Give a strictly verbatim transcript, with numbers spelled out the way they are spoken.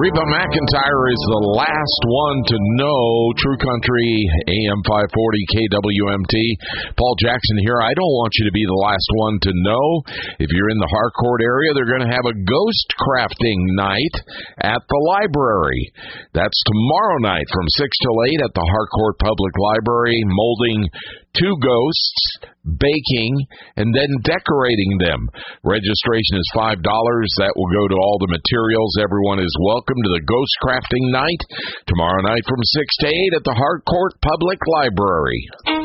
Reba McEntire is the last one to know. True Country, A M five forty, K W M T. Paul Jackson here. I don't want you to be the last one to know. If you're in the Harcourt area, they're going to have a ghost crafting night at the library. That's tomorrow night from six till eight at the Harcourt Public Library, molding two ghosts, baking, and then decorating them. Registration is five dollars. That will go to all the materials. Everyone is welcome to the Ghost Crafting Night tomorrow night from six to eight at the Harcourt Public Library.